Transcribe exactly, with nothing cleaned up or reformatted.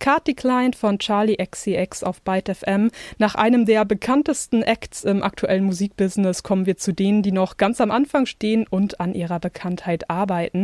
Card Declined von Charli X C X auf Byte F M. Nach einem der bekanntesten Acts im aktuellen Musikbusiness kommen wir zu denen, die noch ganz am Anfang stehen und an ihrer Bekanntheit arbeiten.